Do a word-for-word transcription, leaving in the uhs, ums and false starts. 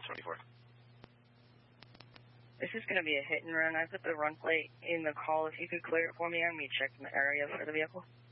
twenty-four. This is going to be a hit and run. I put the run plate in the call. If you could clear it for me, I'm going to check the area for the vehicle.